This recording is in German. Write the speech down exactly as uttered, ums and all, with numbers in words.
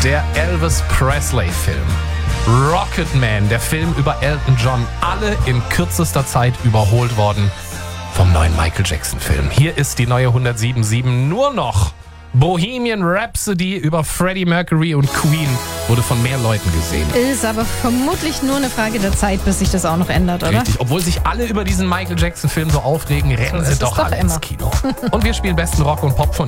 Der Elvis Presley-Film. Rocketman, der Film über Elton John. Alle in kürzester Zeit überholt worden vom neuen Michael Jackson-Film. Hier ist die neue hundertsieben Komma sieben. Nur noch Bohemian Rhapsody über Freddie Mercury und Queen wurde von mehr Leuten gesehen. Ist aber vermutlich nur eine Frage der Zeit, bis sich das auch noch ändert, oder? Richtig, obwohl sich alle über diesen Michael Jackson-Film so aufregen, rennen So sie ist es doch doch alle immer. ins Kino. Und wir spielen besten Rock und Pop von